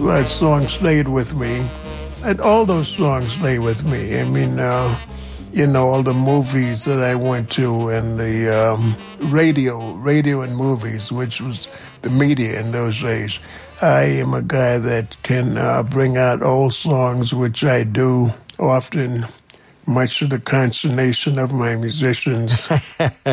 that song stayed with me. And all those songs stay with me. I mean, all the movies that I went to and the radio and movies, which was the media in those days. I am a guy that can bring out old songs, which I do often, much to the consternation of my musicians.